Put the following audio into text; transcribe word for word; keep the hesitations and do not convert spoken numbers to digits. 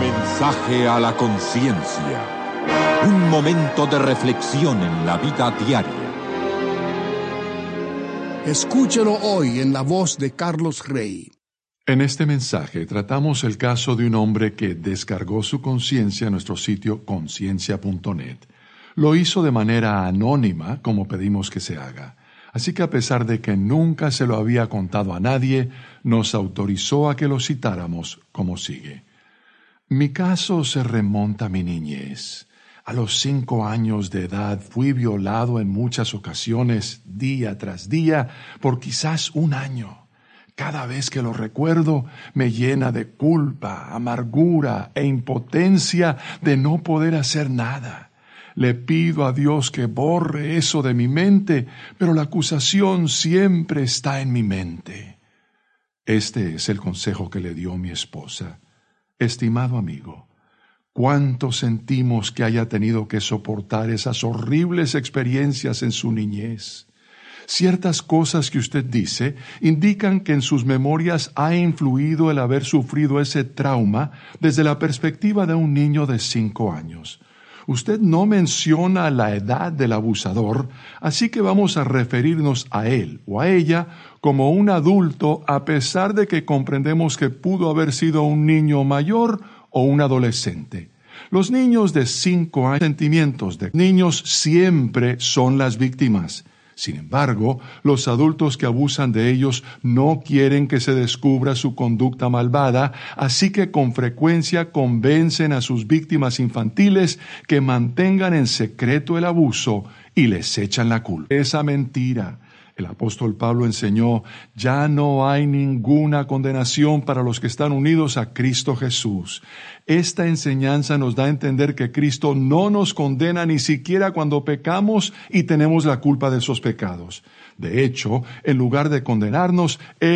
Mensaje a la conciencia. Un momento de reflexión en la vida diaria. Escúchelo hoy en la voz de Carlos Rey. En este mensaje tratamos el caso de un hombre que descargó su conciencia en nuestro sitio conciencia punto net. Lo hizo de manera anónima, como pedimos que se haga. Así que a pesar de que nunca se lo había contado a nadie, nos autorizó a que lo citáramos como sigue. Mi caso se remonta a mi niñez. A los cinco años de edad fui violado en muchas ocasiones, día tras día, por quizás un año. Cada vez que lo recuerdo, me llena de culpa, amargura e impotencia de no poder hacer nada. Le pido a Dios que borre eso de mi mente, pero la acusación siempre está en mi mente. Este es el consejo que le dio mi esposa. Estimado amigo, ¿cuánto sentimos que haya tenido que soportar esas horribles experiencias en su niñez? Ciertas cosas que usted dice indican que en sus memorias ha influido el haber sufrido ese trauma desde la perspectiva de un niño de cinco años. Usted no menciona la edad del abusador, así que vamos a referirnos a él o a ella como un adulto, a pesar de que comprendemos que pudo haber sido un niño mayor o un adolescente. Los niños de cinco años, sentimientos de niños siempre son las víctimas. Sin embargo, los adultos que abusan de ellos no quieren que se descubra su conducta malvada, así que con frecuencia convencen a sus víctimas infantiles que mantengan en secreto el abuso y les echan la culpa. Esa mentira. El apóstol Pablo enseñó, ya no hay ninguna condenación para los que están unidos a Cristo Jesús. Esta enseñanza nos da a entender que Cristo no nos condena ni siquiera cuando pecamos y tenemos la culpa de esos pecados. De hecho, en lugar de condenarnos, Él